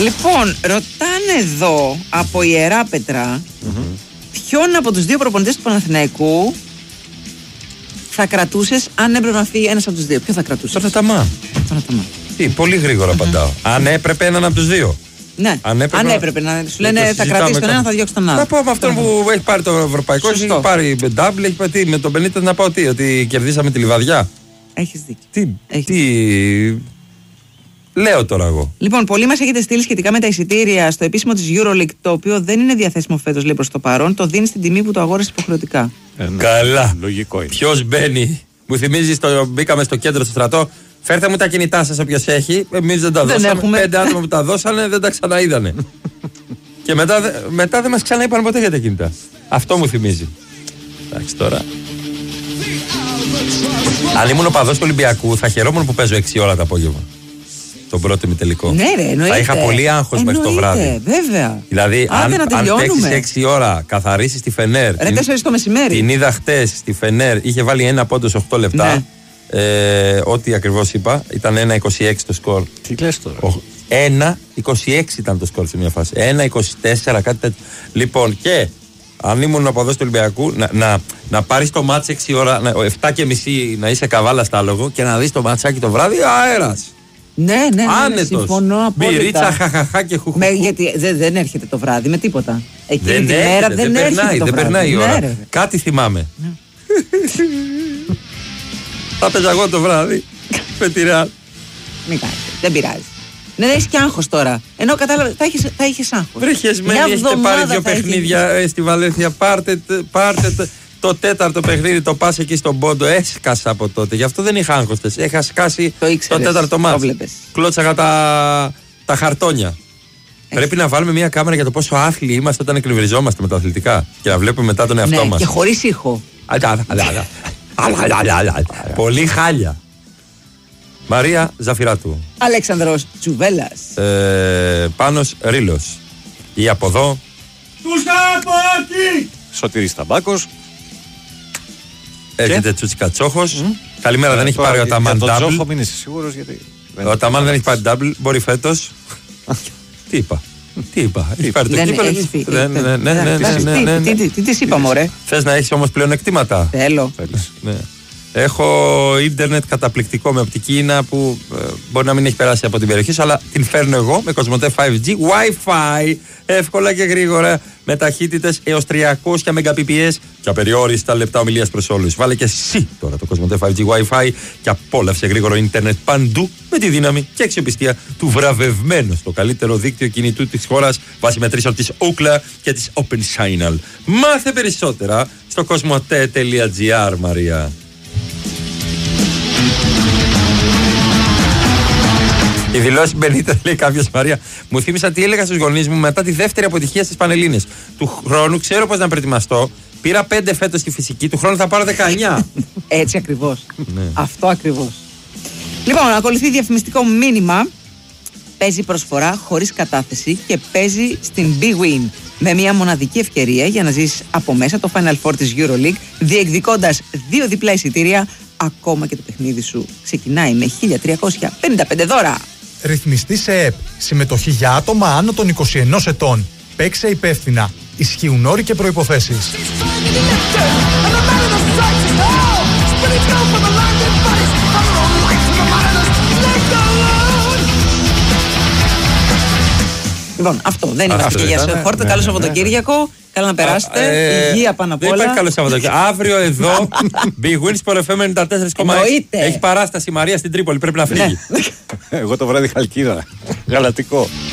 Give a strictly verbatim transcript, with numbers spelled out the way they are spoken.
Λοιπόν, ρωτάνε εδώ από Ιεράπετρα mm-hmm. ποιον από τους δύο προπονητές του Παναθηναϊκού θα κρατούσες αν έπρεπε να φύγει ένας από τους δύο. Ποιο θα κρατούσες? Τον Αταμάν. Τον Αταμάν. Τι, πολύ γρήγορα απαντάω. Mm-hmm. Αν έπρεπε έναν από τους δύο. Ναι, αν έπρεπε, αν έπρεπε να σου λένε θα κρατήσει τον ένα, θα διώξει τον άλλο. Θα πω από αυτόν που έχει πάρει το ευρωπαϊκό, έχει πάρει double, έχει πάρει με τον Μπενίτες να πω τι, ότι κερδίσαμε τη Λιβαδιά. Έχεις δίκιο. Τι, Έχεις. τι λέω τώρα εγώ. Λοιπόν, πολλοί μας έχετε στείλει σχετικά με τα εισιτήρια στο επίσημο της EuroLeague, το οποίο δεν είναι διαθέσιμο φέτος, λέει, προς το παρόν. Το δίνει στην τιμή που το αγόρασε υποχρεωτικά. Ε, ναι. Καλά. Λογικό είναι. Ποιος μπαίνει, μου θυμίζει, στο, μπήκαμε στο κέντρο στο στρατό. Φέρτε μου τα κινητά σας όποιος έχει. Εμείς δεν τα δεν δώσαμε. Έχουμε. Πέντε άτομα που τα δώσανε δεν τα ξαναείδανε. Και μετά, μετά δεν μας ξαναείπαν ποτέ για τα κινητά. Αυτό μου θυμίζει. Εντάξει τώρα. Αν ήμουν ο παδός του Ολυμπιακού, θα χαιρόμουν που παίζω έξι ώρα το απόγευμα. Τον πρώτο ημιτελικό. Ναι, ρε, εννοείται. Θα είχα πολύ άγχος μέχρι το βράδυ. Βέβαια. Δηλαδή, αν, αν παίξεις έξι ώρα, καθαρίσεις τη Φενέρ. Ρε, τέσσερις το μεσημέρι. Την είδα χτες στη Φενέρ, είχε βάλει ένα πόντο σε οκτώ λεπτά. Ναι. Ε, ό,τι ακριβώς είπα, ήταν ένα είκοσι έξι το σκορ. Τι λες τώρα? ένα είκοσι έξι ήταν το σκορ σε μια φάση. ένα είκοσι τέσσερα, κάτι τέτοιο. Λοιπόν, και αν ήμουν από εδώ του Ολυμπιακού, να, να, να πάρεις το μάτς έξι ώρα, να, επτά και μισή να είσαι καβάλα στα άλογο και να δεις το ματσάκι το βράδυ, αέρας. Ναι, ναι, ναι. Άνετος. Συμφωνώ απόλυτα. Μπυρίτσα, χαχαχά και χουχουχού. Με, γιατί δεν, δεν έρχεται το βράδυ με τίποτα. Εκείνη δεν τη έρχεται, μέρα δεν, δεν, δεν έρχεται περνάει, το δεν βράδυ. περνάει η ώρα. Ναι, κάτι θυμάμαι. Ναι. Θα παίζα εγώ το βράδυ. Με τη Ρεάλ. Μην κάνεις, δεν πειράζει. Ναι, δεν έχεις και άγχος τώρα. Ενώ κατάλαβε, θα είχες, θα είχες άγχος. Βρε χεσμένοι, έχετε πάρει δύο παιχνίδια έχει... στη Βαλένθια. Πάρτε, πάρτε το, το τέταρτο παιχνίδι, το πας εκεί στον πόντο. Έσκασα από τότε. Γι' αυτό δεν είχα άγχος. Είχα σκάσει το, το τέταρτο μάτς. Κλώτσαγα τα, τα χαρτόνια. Έχει. Πρέπει να βάλουμε μια κάμερα για το πόσο άθλιοι είμαστε όταν εκνευριζόμαστε με τα αθλητικά. Και να βλέπουμε μετά τον εαυτό ναι, μας. Και χωρίς ήχο. Πολύ χάλια. Μαρία Ζαφυράτου. Αλέξανδρος Τσουβέλλας. Ε, Πάνος Ρήλος. Ή από εδώ. Τους από εκεί. Σωτήρης Ταμπάκος. Έρχεται Τσούτσικα Τσόχος. Mm. Καλημέρα, ε, δεν έχει πάρει ο Αταμάν double. Τον Τσόχο μην είσαι σίγουρος γιατί... Ο Αταμάν δεν έχει πάρει double, μπορεί φέτος. Τι είπα. Τι είπα. Έχει πάρει το κύπελλο. Ναι, ναι, ναι. Τι της είπαμε, ωραία. Θες να έχεις όμως πλεονεκτήματα? Θέλω. Έχω ίντερνετ καταπληκτικό με οπτική ίνα που ε, μπορεί να μην έχει περάσει από την περιοχή σου, αλλά την φέρνω εγώ με Κοσμοτέ φάιβ τζι Wi-Fi, εύκολα και γρήγορα, με ταχύτητες έως τριακόσια Mbps και απεριόριστα λεπτά ομιλίας προς όλους. Βάλε και εσύ τώρα το Κοσμοτέ φάιβ τζι Wi-Fi και απόλαυσε γρήγορο ίντερνετ παντού με τη δύναμη και αξιοπιστία του βραβευμένου στο καλύτερο δίκτυο κινητού της χώρας βάσει μετρήσεων της Ookla και της OpenSignal. Μάθε περισσότερα στο κοσμοτέ τελεία τζι άρ, Μαρία. Η δηλώση Μπενίτες, λέει κάποιος, Μαρία, μου θύμισα τι έλεγα στους γονείς μου μετά τη δεύτερη αποτυχία στις Πανελλήνιες. Του χρόνου ξέρω πώς να προετοιμαστώ. Πήρα πέντε φέτος στη φυσική, του χρόνου θα πάρω δεκαεννιά. Έτσι ακριβώς. Ναι. Αυτό ακριβώς. Λοιπόν, ακολουθεί διαφημιστικό μήνυμα. Παίζει προσφορά χωρίς κατάθεση και παίζει στην Big Win. Με μια μοναδική ευκαιρία για να ζήσεις από μέσα το Final Four της EuroLeague, διεκδικώντας δύο διπλά εισιτήρια. Ακόμα και το παιχνίδι σου ξεκινάει με χίλια τριακόσια πενήντα πέντε δώρα. Ρυθμιστή σε ΕΠ. Συμμετοχή για άτομα άνω των είκοσι ενός ετών. Παίξε υπεύθυνα. Ισχύουν όροι και προϋποθέσεις. Λοιπόν, αυτό δεν είναι αυτό για σε χόρτο. Καλό Σαββατοκύριακο. Καλά να περάσετε. Ε, Υγεία πάνω απ' όλα. Δεν υπάρχει καλό Σαββατοκύριακο. Αύριο εδώ, Big Win Sport εφ εμ ενενήντα τέσσερα κόμμα έξι. Έχει παράσταση η Μαρία στην Τρίπολη. Πρέπει να φύγει. Εγώ το βράδυ Χαλκίδα. Γαλατικό.